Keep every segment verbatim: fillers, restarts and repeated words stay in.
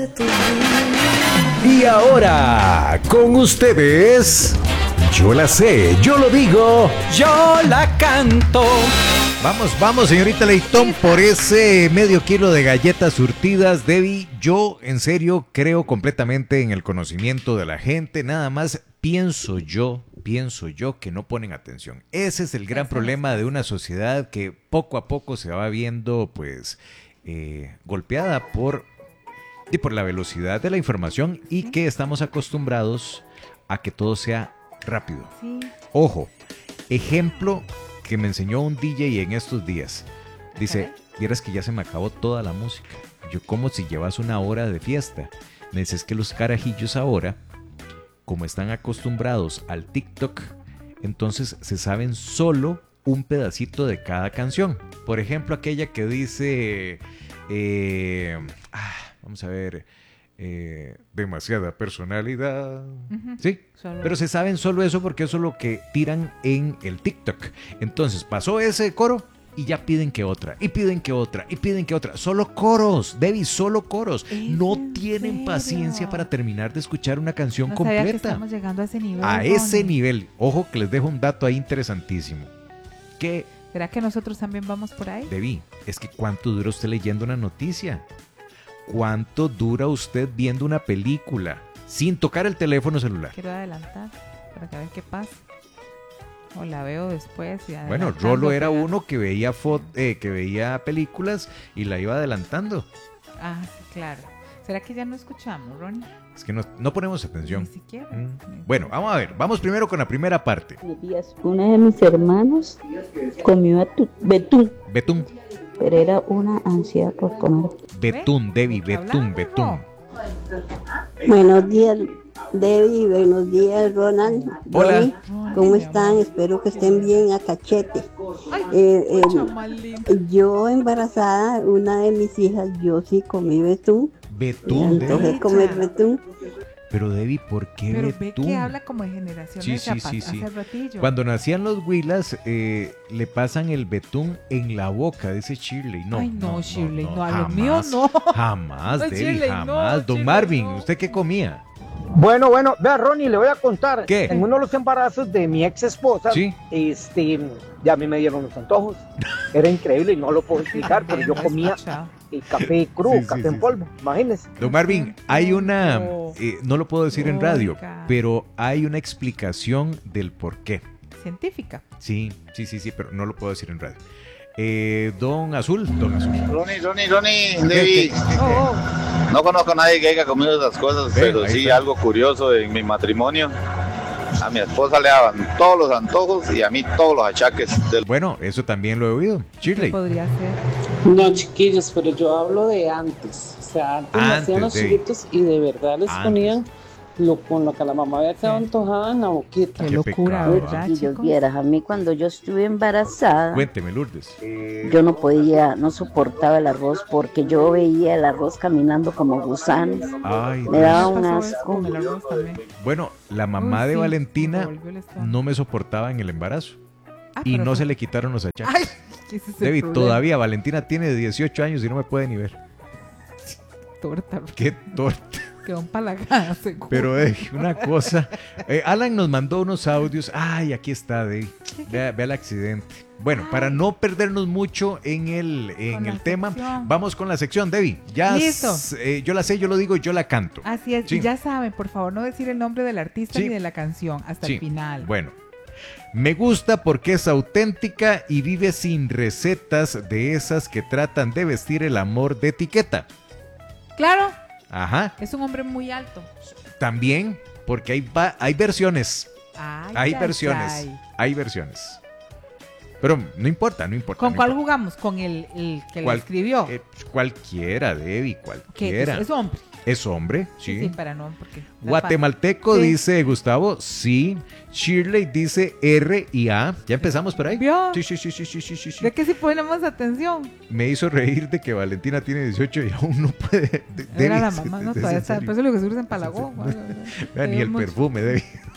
Y ahora, con ustedes, yo la sé, yo lo digo, yo la canto. Vamos, vamos, señorita Leitón, por ese medio kilo de galletas surtidas. Debbie, yo en serio creo completamente en el conocimiento de la gente. Nada más pienso yo, pienso yo que no ponen atención. Ese es el gran problema de una sociedad que poco a poco se va viendo, pues, eh, golpeada por, y por la velocidad de la información y que estamos acostumbrados a que todo sea rápido. Sí. Ojo, ejemplo que me enseñó un D J en estos días. Dice, vieras que ya se me acabó toda la música. Yo, como si llevas una hora de fiesta. Me dice, es que los carajillos ahora, como están acostumbrados al TikTok, entonces se saben solo un pedacito de cada canción. Por ejemplo, aquella que dice, eh, ah, vamos a ver, eh, demasiada personalidad. Uh-huh. Sí, solo. Pero se saben solo eso porque eso es lo que tiran en el TikTok. Entonces pasó ese coro y ya piden que otra, y piden que otra, y piden que otra. Solo coros, Debbie, solo coros. No tienen serio? paciencia para terminar de escuchar una canción no completa. Sabía que estamos llegando a ese nivel. A ese Ronnie. nivel. Ojo que les dejo un dato ahí interesantísimo. Que, ¿será que nosotros también vamos por ahí? Debbie, es que ¿cuánto dura usted leyendo una noticia? ¿Cuánto dura usted viendo una película sin tocar el teléfono celular? Quiero adelantar para que a ver qué pasa. O la veo después. Y bueno, Rolo era pegando. uno que veía fo- eh, que veía películas y la iba adelantando. Ah, sí, claro. ¿Será que ya no escuchamos, Ronnie? Es que no, no ponemos atención. Ni siquiera. Mm. Ni bueno, vamos a ver. Vamos primero con la primera parte. Uno de mis hermanos comió betún. Betún. Pero era una ansiedad por comer. Betún, Debbie, betún, betún. Buenos días, Debbie. Buenos días, Ronald. Hola. Ronnie, ¿cómo están? Espero que estén bien a cachete. Eh, eh, yo embarazada, una de mis hijas, yo sí comí betún. Betún, Debbie. comer betún. Pero Debbie, ¿por qué Pero betún? ve que habla como de generaciones sí, sí, sí, sí. hace ratillo. Cuando nacían los huilas, eh, le pasan el betún en la boca, dice Shirley. No, Ay, no, no Shirley, no, no, a jamás, lo mío no. Jamás, no, Debbie, Shirley, jamás. no, Don Shirley, Marvin, no. ¿usted qué comía? Bueno, bueno, vea, Ronnie, le voy a contar. ¿Qué? En uno de los embarazos de mi ex esposa, ¿Sí? este, ya a mí me dieron los antojos. Era increíble y no lo puedo explicar, pero yo comía el café crudo, sí, café sí, en sí, polvo, sí. Imagínese. Don Marvin, hay una, eh, no lo puedo decir en radio, pero hay una explicación del por qué. ¿Científica? Sí, sí, sí, sí, pero no lo puedo decir en radio. Eh, don Azul, Don Azul. Ronnie, Ronnie, Ronnie, Debbie. Oh, oh. No conozco a nadie que haya comido esas cosas, Ven, pero sí está. Algo curioso en mi matrimonio. A mi esposa le daban todos los antojos y a mí todos los achaques. Del... Bueno, eso también lo he oído. Shirley. ¿Qué podría ser? No, chiquillos, pero yo hablo de antes. O sea, antes, antes hacían los chiquitos y de verdad les antes. ponían lo, con lo que la mamá había quedado antojada en la boquita. Qué, Qué locura, pecado, ¿verdad, chicos? Si yo vieras, a mí cuando yo estuve embarazada, cuénteme, Lourdes. Yo no podía, no soportaba el arroz porque yo veía el arroz caminando como gusanos. Ay, me daba un asco. Bueno, la mamá Uy, de sí, Valentina no me soportaba en el embarazo ah, y no se le quitaron los achaques. Ay, Debbie, todavía Valentina tiene dieciocho años y no me puede ni ver. Torta. Qué torta. Quedó empalagada, seguro. Pero eh, una cosa, eh, Alan nos mandó unos audios. Ay, aquí está, Debbie. Vea, vea el accidente. Bueno, Ay. para no perdernos mucho en el, en el tema, sección. Vamos con la sección, Debbie. Ya Listo. Eh, yo la sé, yo lo digo, yo la canto. Así es, sí. Y ya saben, por favor, no decir el nombre del artista sí. ni de la canción hasta sí. el final. Bueno. Me gusta porque es auténtica y vive sin recetas de esas que tratan de vestir el amor de etiqueta. Claro. Ajá. Es un hombre muy alto. También, porque hay, va- hay versiones. Ay, hay ay, versiones. ay. Hay versiones. Pero no importa, no importa. ¿Con no cuál importa. jugamos? ¿Con el, el que Cual- lo escribió? Eh, cualquiera, Debbie, cualquiera. ¿Qué? Es hombre. Es hombre, sí. Sí, sí, para no, porque... Guatemalteco sí. dice Gustavo, sí. Shirley dice R y A. ¿Ya empezamos por ahí? ¿Vio? Sí, sí, sí, sí, sí, sí, sí, sí. ¿De qué si ponemos atención? Me hizo reír de que Valentina tiene dieciocho y aún no puede. Era la mamá, no, todavía está. Por eso lo que seguro se empalagó. Vean, ni el perfume, Debbie.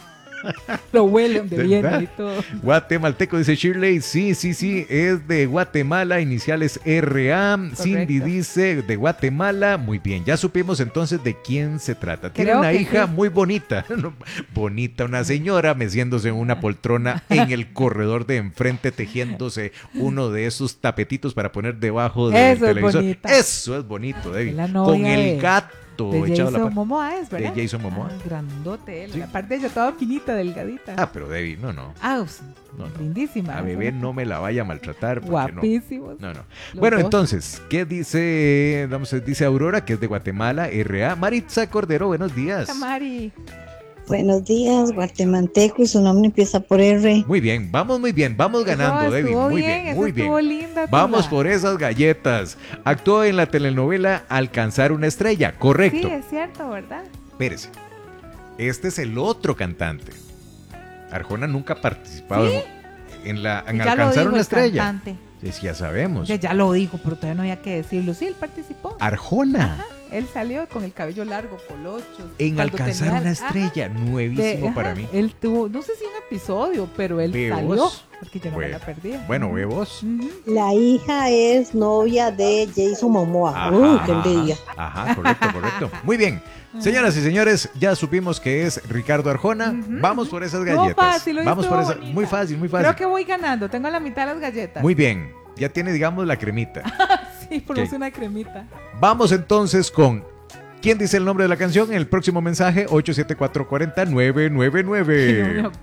Lo huele donde viene y todo. Guatemalteco, dice Shirley. Sí, sí, sí, es de Guatemala, iniciales R A. Correcto. Cindy dice de Guatemala. Muy bien, ya supimos entonces de quién se trata. Tiene Creo una hija sí. muy bonita. Bonita, una señora meciéndose en una poltrona en el corredor de enfrente, tejiéndose uno de esos tapetitos para poner debajo del Eso televisor. Es bonita. Eso es bonito, David. Con el de... gato. De Jason Momoa es, ¿verdad? De Jason Momoa. Ah, grandote él. Sí. Aparte ella toda finita, delgadita. Ah, pero Debbie, no, no. Ah, pues, no, no. Lindísima. A bebé no me la vaya a maltratar. Guapísimos. No, no. no. Bueno, dos. Entonces, ¿qué dice? Vamos, dice Aurora, que es de Guatemala, R A. Maritza Cordero, buenos días. Hola, Mari. Buenos días, guatemalteco, y su nombre empieza por R. Muy bien, vamos muy bien, vamos ganando, Debbie. Muy bien, bien muy bien. Linda, vamos por esas galletas. Actuó en la telenovela Alcanzar una estrella, correcto. Sí, es cierto, ¿verdad? Espérese, este es el otro cantante. Arjona nunca ha participado ¿Sí? en, la, en Alcanzar una estrella. Cantante. Sí, ya sabemos. Ya, ya lo dijo, pero todavía no había que decirlo. Sí, él participó. Arjona. Ajá. Él salió con el cabello largo, colochos. En Alcanzar tenía... una estrella, ajá, nuevísimo de, para ajá, mí. Él tuvo, no sé si un episodio, pero él ¿Ve salió. Vos? Porque yo no bueno, me la perdí. Bueno, ve vos. Uh-huh. La hija es novia de Jason Momoa. Ajá, uh, qué envidia. Ajá, correcto, correcto. Muy bien. Señoras y señores, ya supimos que es Ricardo Arjona. Uh-huh. Vamos por esas galletas. No, fácil, Vamos por esas. Bonita. Muy fácil, muy fácil. Creo que voy ganando. Tengo la mitad de las galletas. Muy bien. Ya tiene, digamos, la cremita. Sí, por okay. una cremita. Vamos entonces con... ¿Quién dice el nombre de la canción? En el próximo mensaje, ocho siete cuatro, cuatro cero, nueve nueve nueve. No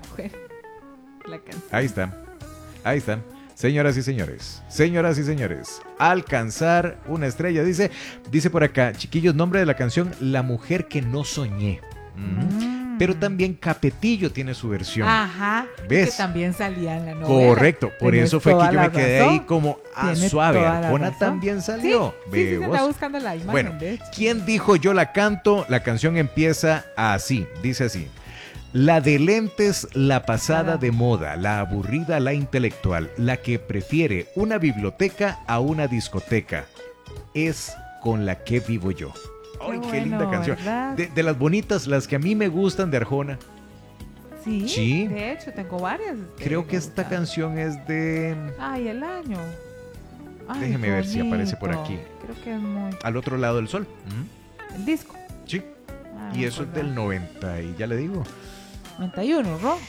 la canción. Ahí está. Ahí está. Señoras y señores. Señoras y señores. Alcanzar una estrella. Dice, dice por acá, chiquillos, nombre de la canción, La mujer que no soñé. Mm. Pero también Capetillo tiene su versión. Ajá. ¿Ves? Que también salía en la novela. Correcto. Por Tienes eso fue que yo me quedé razón. ahí como a suave. Arjona también salió. Sí, sí, sí, se está buscando la imagen. Bueno, ¿quién dijo yo la canto? La canción empieza así. Dice así. La de lentes, la pasada de moda, la aburrida, la intelectual, la que prefiere una biblioteca a una discoteca. Es con la que vivo yo. ¡Ay, qué, qué bueno, linda canción! De, de las bonitas, las que a mí me gustan de Arjona. Sí, sí. De hecho, tengo varias. Creo que esta canción es de... Ay, el año. Ay, déjeme ver si aparece por aquí. Creo que es muy... Al otro lado del sol. ¿Mm? El disco. Sí. Ah, y eso es del noventa y ya le digo. noventa y uno, ¿no?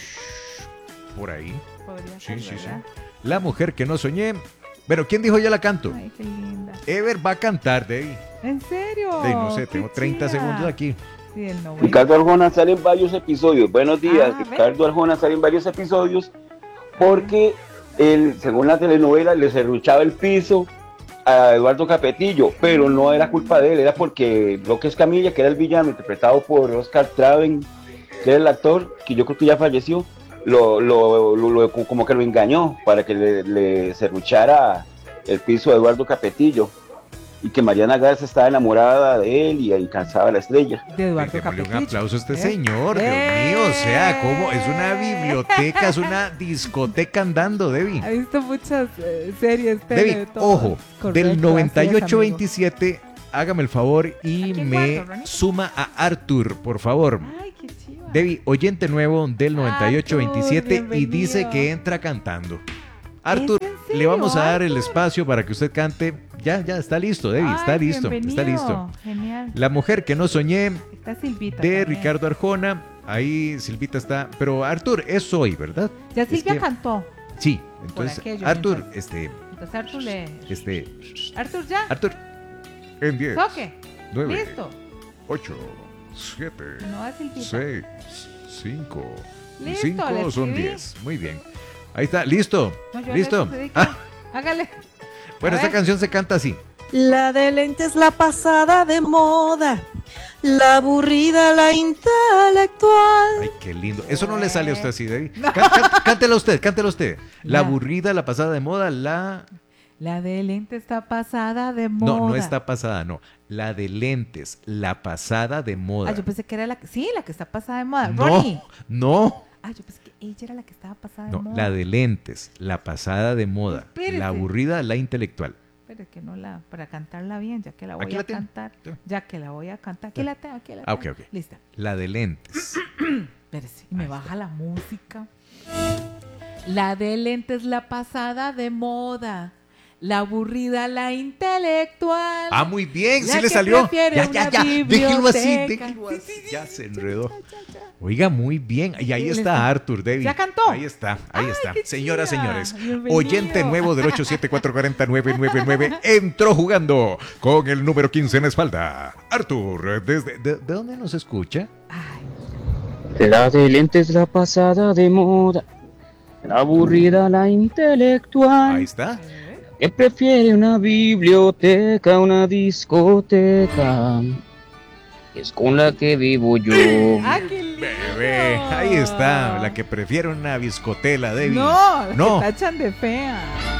Por ahí. Podría sí, ser, sí, ¿verdad? sí. La mujer que no soñé. Pero ¿quién dijo yo la canto? Ay, qué linda. Ever va a cantar, Debbie. ¿En serio? De, no sé, tengo treinta chida. segundos aquí. Sí, el noventa. Ricardo Arjona sale en varios episodios. Buenos días. Ah, Ricardo ¿ves? Arjona sale en varios episodios porque él, según la telenovela, le serruchaba el piso a Eduardo Capetillo, pero no era culpa de él, era porque Bloque Escamilla, que era el villano, interpretado por Oscar Traven, que era el actor, que yo creo que ya falleció, lo, lo, lo, lo como que lo engañó para que le, le serruchara el piso a Eduardo Capetillo. Y que Mariana Garza estaba enamorada de él y alcanzaba la estrella. De Eduardo Capetillo. Un aplauso a este ¿Eh? señor, ¡Eh! Dios mío, o sea, ¿cómo? Es una biblioteca, es una discoteca andando, Debbie. Ha visto muchas eh, series. Debbie, de ojo, correcto, del noventa y ocho veintisiete, hágame el favor y me guardo, suma a Arthur, por favor. Ay, qué chiva. Debbie, oyente nuevo del noventa y ocho veintisiete Arthur, y dice que entra cantando. Arthur, le vamos a dar Arthur? el espacio para que usted cante. Ya, ya, está listo, Debbie, está Ay, listo, bienvenido. está listo. Genial. La mujer que no soñé, Está Silvita de también. Ricardo Arjona. Ahí Silvita está. Pero Arthur, es hoy, ¿verdad? Ya Es Silvia que- cantó. Sí, entonces, aquello, Arthur, mientras- este, Entonces Arthur le... este, Arthur ya. Arthur, en diez, Toque. nueve, Listo. ocho, siete, No a Silvita. seis, cinco, Listo, cinco le son escribí. diez. Muy bien. Ahí está, listo, No, yo listo. le dedico. Ah, Hágale. bueno, A esta ver. canción se canta así. La de lentes, la pasada de moda, la aburrida, la intelectual. Ay, qué lindo. Eso no le sale a usted así, Debbie. Cá- cá- Cántela usted, cántela usted. La La- aburrida, la pasada de moda, la... La de lente está pasada de moda. No, no está pasada, no. La de lentes, la pasada de moda. Ah, yo pensé que era la que... Sí, la que está pasada de moda. No, Ronnie. no, Ah, yo pensé que ella era la que estaba pasada de no. moda. La de lentes, la pasada de moda. Espérese. La aburrida, la intelectual. espere, que no la, para cantarla bien, ya que la voy ¿Aquí a la tiene? cantar, ya que la voy a cantar, aquí la tengo, aquí la tengo. Ah, ok, ok. Lista. La de lentes. Espérese, y me baja la música. La de lentes, la pasada de moda. La aburrida, la intelectual. Ah, muy bien, la sí le que salió. prefiere Ya, ya, una ya. Déjelo así, biblioteca. déjelo así. Ya se enredó. Oiga, muy bien. Y ahí Sí, está está. Arthur David. ¿Ya cantó? Ahí está, ahí Ay, está. qué Señoras, chida. señores, Bienvenido. oyente nuevo del ocho siete cuatro cuatro cero nueve nueve nueve entró jugando con el número quince en la espalda. Arthur, ¿desde de, de dónde nos escucha? La de lentes, la pasada de moda. La aburrida, la intelectual. Ahí está. Que prefiere una biblioteca, una discoteca. Es con la que vivo yo. ¡Ah, qué lindo! Bebé, ahí está. La que prefiere una biscotela, David. No, no. que tachan de fea.